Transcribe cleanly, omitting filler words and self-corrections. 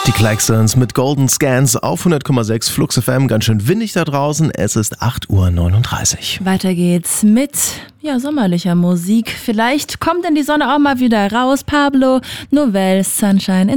Die Klaxons mit Golden Scans auf 100,6 Flux FM. Ganz schön windig da draußen. Es ist 8:39 Uhr. Weiter geht's mit sommerlicher Musik. Vielleicht kommt denn die Sonne auch mal wieder raus. Pablo Novell, Sunshine in